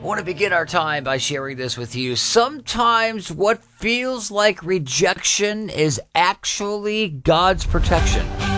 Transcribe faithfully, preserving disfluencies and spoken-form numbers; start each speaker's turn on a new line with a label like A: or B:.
A: I want to begin our time by sharing this with you. Sometimes what feels like rejection is actually God's protection.